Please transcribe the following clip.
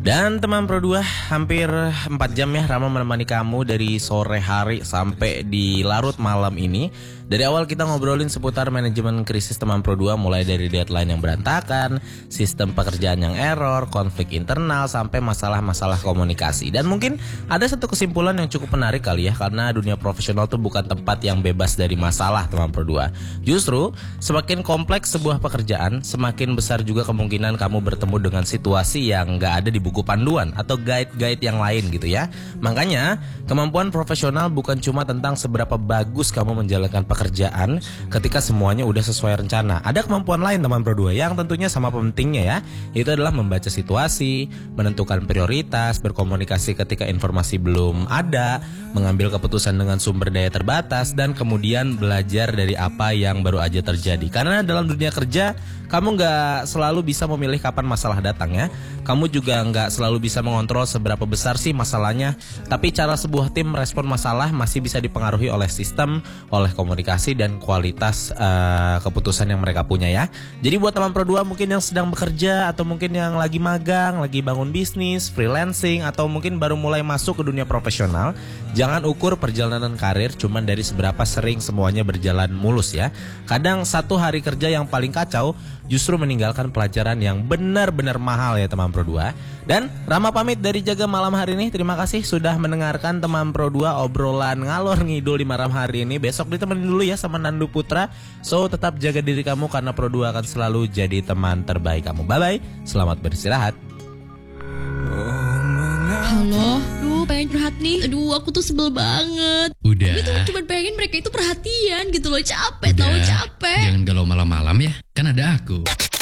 Dan teman Pro 2, hampir 4 jam ya Rama menemani kamu dari sore hari sampai di larut malam ini. Dari awal kita ngobrolin seputar manajemen krisis teman Pro 2, mulai dari deadline yang berantakan, sistem pekerjaan yang error, konflik internal, sampai masalah-masalah komunikasi. Dan mungkin ada satu kesimpulan yang cukup menarik kali ya, karena dunia profesional tuh bukan tempat yang bebas dari masalah teman Pro 2. Justru semakin kompleks sebuah pekerjaan, semakin besar juga kemungkinan kamu bertemu dengan situasi yang gak ada di buku panduan atau guide-guide yang lain gitu ya. Makanya kemampuan profesional bukan cuma tentang seberapa bagus kamu menjalankan pekerjaan ketika semuanya udah sesuai rencana. Ada kemampuan lain teman Pro 2 yang tentunya sama pentingnya ya. Itu adalah membaca situasi, menentukan prioritas, berkomunikasi ketika informasi belum ada, mengambil keputusan dengan sumber daya terbatas, dan kemudian belajar dari apa yang baru aja terjadi. Karena dalam dunia kerja kamu gak selalu bisa memilih kapan masalah datang ya. Kamu juga gak selalu bisa mengontrol seberapa besar sih masalahnya. Tapi cara sebuah tim merespon masalah masih bisa dipengaruhi oleh sistem, oleh komunikasi, dan kualitas keputusan yang mereka punya ya. Jadi buat teman Pro 2 mungkin yang sedang bekerja, atau mungkin yang lagi magang, lagi bangun bisnis, freelancing, atau mungkin baru mulai masuk ke dunia profesional, jangan ukur perjalanan karir cuman dari seberapa sering semuanya berjalan mulus ya. Kadang satu hari kerja yang paling kacau justru meninggalkan pelajaran yang benar-benar mahal ya teman Pro 2. Dan Rama pamit dari Jaga Malam hari ini. Terima kasih sudah mendengarkan teman Pro 2 obrolan ngalor ngidul di malam hari ini. Besok ditemenin dulu ya sama Nandu Putra. So tetap jaga diri kamu karena Pro 2 akan selalu jadi teman terbaik kamu. Bye bye, selamat beristirahat. Halo, pengen curhat nih. Aduh, aku tuh sebel banget. Udah. Tapi tuh cuma pengen mereka itu perhatian gitu loh. Capek, Udah. tahu capek. Jangan galau malam-malam ya. Kan ada aku.